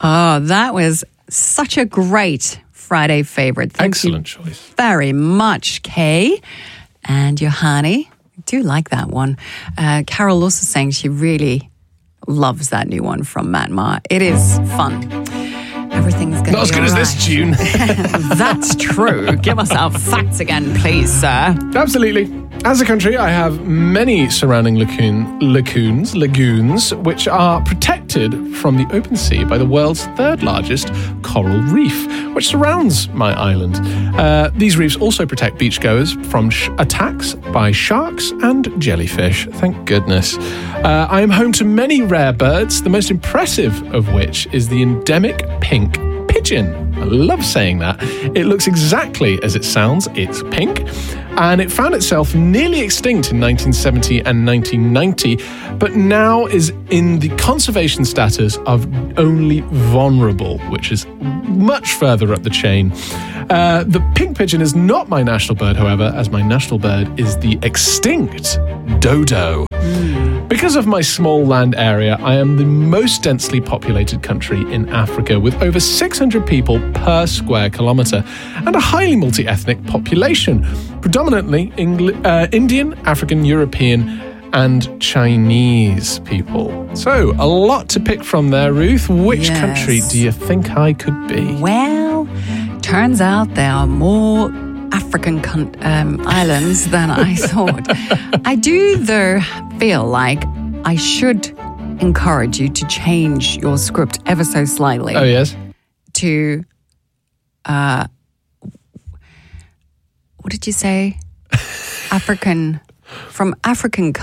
Oh, that was such a great Friday favorite. Thank Excellent you choice. very much, Kay and Johanni. I do like that one. Carol also saying she really loves that new one from Matt Ma. It is fun. Everything's going to be Not as good as this tune. That's true. Give us our facts again, please, sir. Absolutely. As a country, I have many surrounding lagoons, which are protected from the open sea by the world's third largest coral reef, which surrounds my island. These reefs also protect beachgoers from attacks by sharks and jellyfish. Thank goodness. I am home to many rare birds, the most impressive of which is the endemic pink pigeon. I love saying that. It looks exactly as it sounds. It's pink. And it found itself nearly extinct in 1970 and 1990, but now is in the conservation status of only vulnerable, which is much further up the chain. The pink pigeon is not my national bird, however, as my national bird is the extinct dodo. Because of my small land area, I am the most densely populated country in Africa, with over 600 people per square kilometre and a highly multi-ethnic population, predominantly Indian, African, European and Chinese people. So, a lot to pick from there, Ruth. Which country do you think I could be? Well, turns out there are more African islands than I thought. I do, though, feel like I should encourage you to change your script ever so slightly. Oh, yes? To, what did you say? From African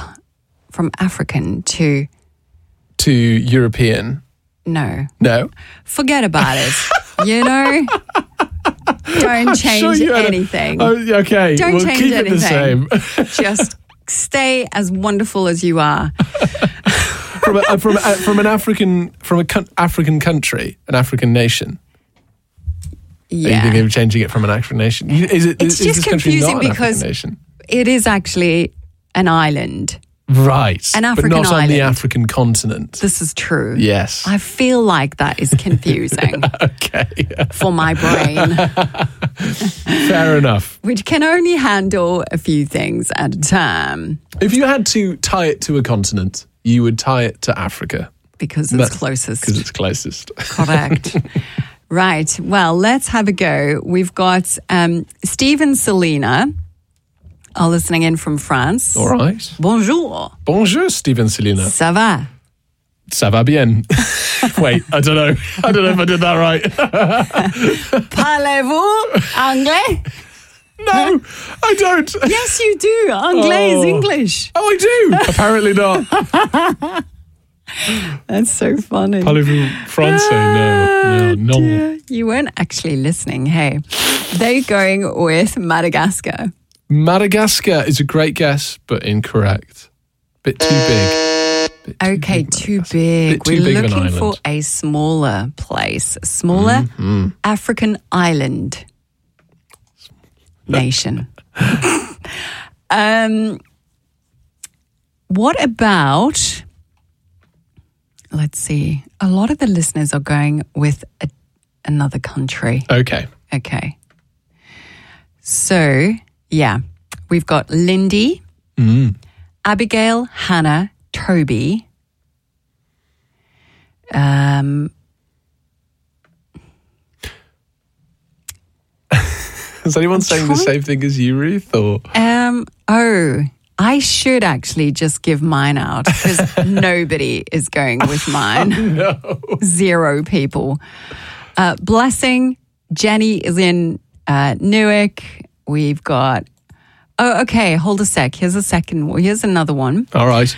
to... To European. No. No? Forget about it. You know? Don't change anything. Okay, Don't we'll change keep anything. it the same. Just stay as wonderful as you are. from an African country, an African nation. Yeah. Are you thinking of changing it from an African nation? It's just confusing because nation? it is actually an island. Right. An African but not island. on the African continent. This is true. Yes. I feel like that is confusing. Okay. For my brain. Fair enough. Which can only handle a few things at a time. If you had to tie it to a continent, you would tie it to Africa. Because it's closest. Because it's closest. Correct. Right. Well, let's have a go. We've got Steve and Selena are listening in from France. All right. Bonjour. Bonjour, Steve and Selena. Ça va? Ça va bien. Wait, I don't know. I don't know if I did that right. Parlez-vous anglais? No, I don't. Yes, you do. Anglais is English. Oh, I do. Apparently not. That's so funny. Parlez-vous français? No. Dear. You weren't actually listening. Hey, they're going with Madagascar. Madagascar is a great guess, but incorrect. Bit too big. Okay, too big. We're looking for a smaller place, a smaller African island nation. What about, let's see, a lot of the listeners are going with another country. Okay. So, yeah, we've got Lindy, Abigail, Hannah, Toby. Is anyone saying the same thing as you, Ruth? Or I should actually just give mine out because nobody is going with mine. Oh, no. 0 people. Blessing, Jenny is in Newark. We've got... Oh, okay, hold a sec. Here's another one. All right.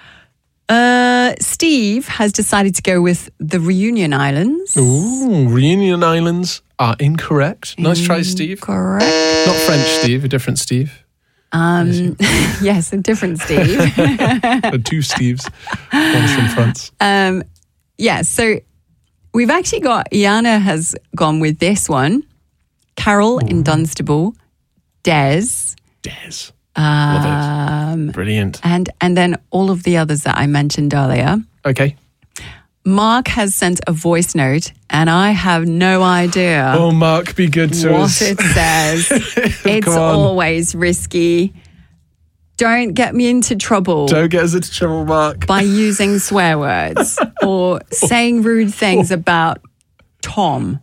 Steve has decided to go with the Reunion Islands. Ooh, Reunion Islands are incorrect. Nice try, Steve. Correct. Not French Steve, a different Steve. Yes, a different Steve. 2 Steves. One's from France. Yeah, so we've actually got, Iana has gone with this one. Carol in Dunstable. Des. Love it. Brilliant. And then all of the others that I mentioned earlier. Okay. Mark has sent a voice note, and I have no idea Oh, Mark, be good to what us. it says. It's Come on. always risky. Don't get me into trouble Don't get us into trouble, Mark. by using swear words or saying rude things about Tom.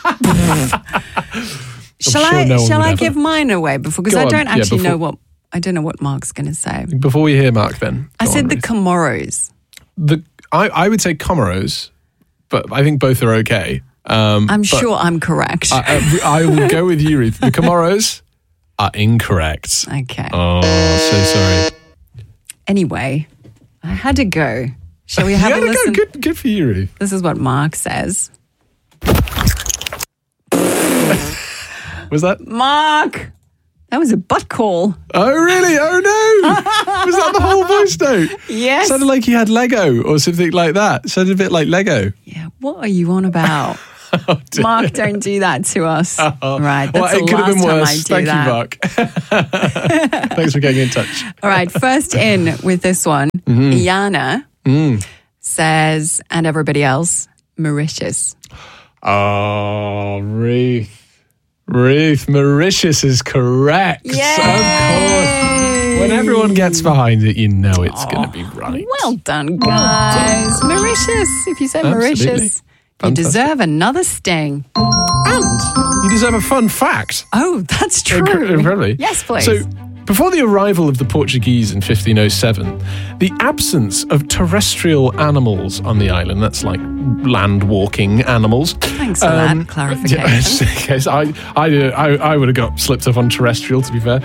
Shall sure no one would I ever. give mine away before? Because Go I on. don't Yeah, actually before- know what I don't know what Mark's going to say. Before we hear Mark, then. I Go said on, the Ruth. Comoros. I would say Comoros, but I think both are okay. I'm sure I'm correct. I will go with you, Ruth. The Comoros are incorrect. Okay. Oh, so sorry. Anyway, I had to go. Shall we have a listen? Good for you, Ruth. This is what Mark says. Was that? Mark! That was a butt call. Oh, really? Oh, no. Was that the whole voice note? Yes. Sounded like you had Lego or something like that. Sounded a bit like Lego. Yeah, what are you on about? dear. Mark, don't do that to us. Right, that's Well, the it could have been last time I worse. do Thank that. you, Mark. Thanks for getting in touch. All right, first in with this one. Iana says, and everybody else, Mauritius. Oh, Ruth. Ruth, Mauritius is correct. Of course. When everyone gets behind it, you know it's going to be right. Well done, guys. Mauritius. If you said Absolutely. Mauritius, you Fantastic. deserve another sting. And you deserve a fun fact. Oh, that's true. Incredibly. Yes, please. So, before the arrival of the Portuguese in 1507, the absence of terrestrial animals on the island, that's like land-walking animals. Thanks for that clarification. Yes, I would have got slipped up on terrestrial, to be fair.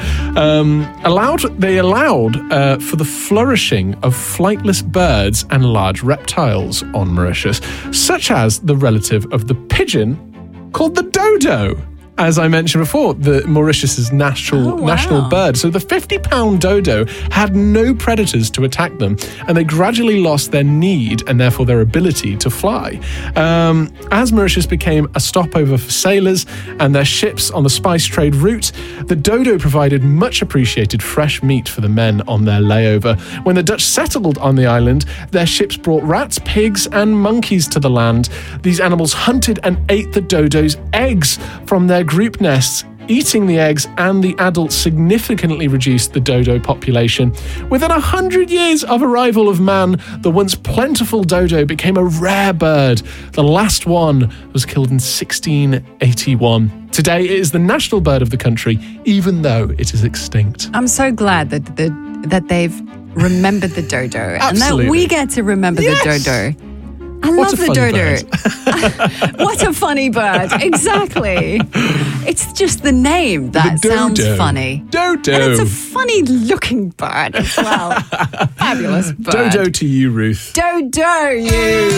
They allowed for the flourishing of flightless birds and large reptiles on Mauritius, such as the relative of the pigeon called the dodo. As I mentioned before, the Mauritius's national bird. So the 50-pound dodo had no predators to attack them, and they gradually lost their need and therefore their ability to fly. As Mauritius became a stopover for sailors and their ships on the spice trade route, the dodo provided much appreciated fresh meat for the men on their layover. When the Dutch settled on the island, their ships brought rats, pigs, and monkeys to the land. These animals hunted and ate the dodo's eggs from their group nests. Eating the eggs and the adults significantly reduced the dodo population. Within 100 years of arrival of man, the once plentiful dodo became a rare bird. The last one was killed in 1681. Today, it is the national bird of the country, even though it is extinct. I'm so glad that they've remembered the dodo and that Absolutely. we get to remember the dodo. I What love a the funny dodo. What a funny bird. Exactly. It's just the name that The sounds dodo. funny. Dodo. And it's a funny looking bird as well. Fabulous bird. Dodo to you, Ruth. Dodo, you.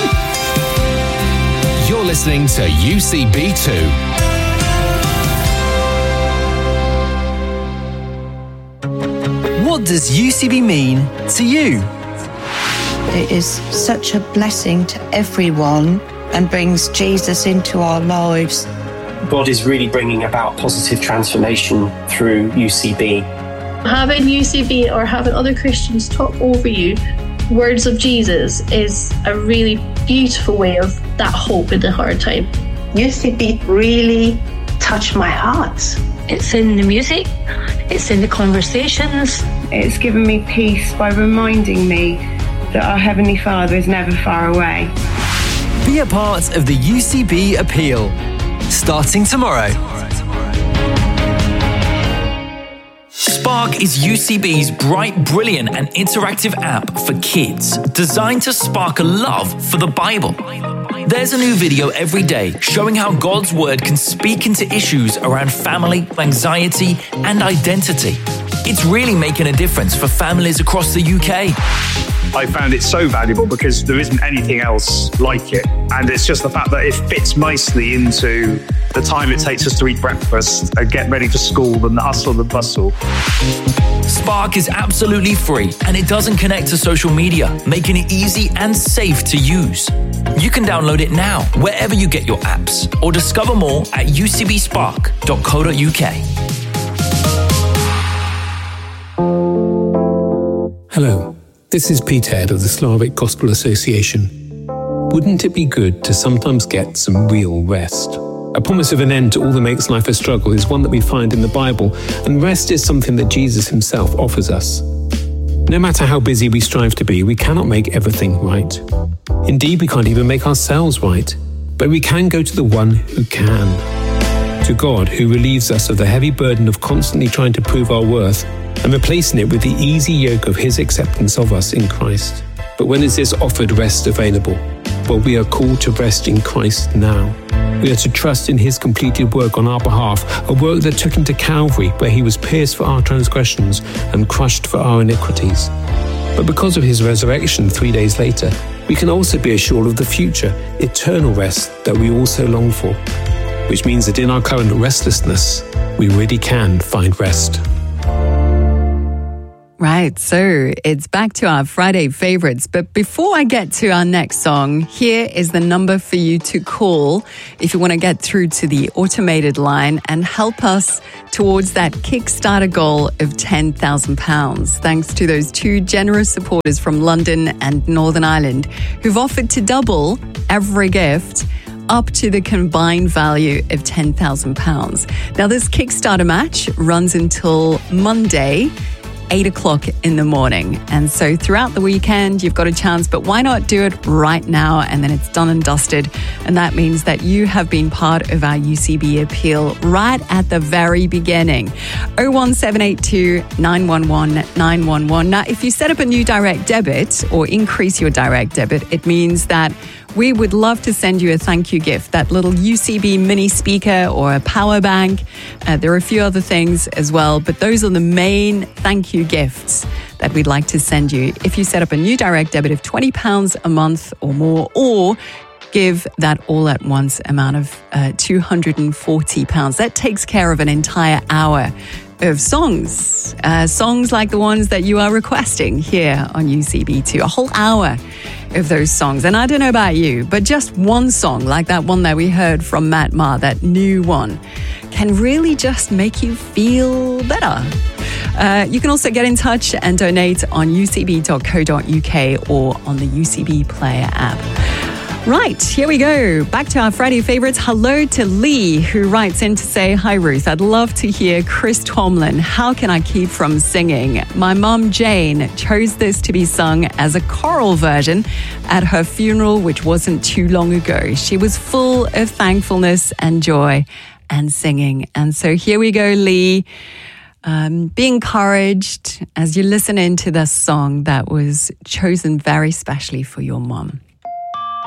You're listening to UCB2. What does UCB mean to you? It is such a blessing to everyone and brings Jesus into our lives. God is really bringing about positive transformation through UCB. Having UCB or having other Christians talk over you words of Jesus is a really beautiful way of that hope in the hard time. UCB really touched my heart. It's in the music, it's in the conversations. It's given me peace by reminding me that our Heavenly Father is never far away. Be a part of the UCB Appeal. Starting tomorrow. Spark is UCB's bright, brilliant, and interactive app for kids, designed to spark a love for the Bible. There's a new video every day showing how God's Word can speak into issues around family, anxiety, and identity. It's really making a difference for families across the UK. I found it so valuable because there isn't anything else like it. And it's just the fact that it fits nicely into the time it takes us to eat breakfast and get ready for school and the hustle and the bustle. Spark is absolutely free and it doesn't connect to social media, making it easy and safe to use. You can download it now wherever you get your apps or discover more at ucbspark.co.uk. Hello, this is Pete Head of the Slavic Gospel Association. Wouldn't it be good to sometimes get some real rest? A promise of an end to all that makes life a struggle is one that we find in the Bible, and rest is something that Jesus himself offers us. No matter how busy we strive to be, we cannot make everything right. Indeed, we can't even make ourselves right, but we can go to the one who can. To God, who relieves us of the heavy burden of constantly trying to prove our worth and replacing it with the easy yoke of his acceptance of us in Christ. But when is this offered rest available? Well, we are called to rest in Christ now. We are to trust in his completed work on our behalf, a work that took him to Calvary, where he was pierced for our transgressions and crushed for our iniquities. But because of his resurrection 3 days later, we can also be assured of the future, eternal rest that we also long for. Which means that in our current restlessness, we really can find rest. Right, so it's back to our Friday favorites. But before I get to our next song, here is the number for you to call if you want to get through to the automated line and help us towards that Kickstarter goal of £10,000. Thanks to those two generous supporters from London and Northern Ireland who've offered to double every gift up to the combined value of £10,000. Now, this Kickstarter match runs until Monday, 8 o'clock in the morning. And so throughout the weekend, you've got a chance, but why not do it right now? And then it's done and dusted. And that means that you have been part of our UCB appeal right at the very beginning. 01782 911 911. Now, if you set up a new direct debit or increase your direct debit, it means that we would love to send you a thank you gift, that little UCB mini speaker or a power bank. There are a few other things as well, but those are the main thank you gifts that we'd like to send you if you set up a new direct debit of £20 a month or more, or give that all at once amount of £240. That takes care of an entire hour of songs like the ones that you are requesting here on UCB2, a whole hour of those songs. And I don't know about you, but just one song like that one that we heard from Matt Maher, that new one, can really just make you feel better. You can also get in touch and donate on ucb.co.uk or on the UCB Player app. Right, here we go. Back to our Friday favorites. Hello to Lee, who writes in to say, "Hi Ruth, I'd love to hear Chris Tomlin, How Can I Keep From Singing? My mum Jane chose this to be sung as a choral version at her funeral, which wasn't too long ago. She was full of thankfulness and joy and singing." And so here we go, Lee. Be encouraged as you listen into this song that was chosen very specially for your mum.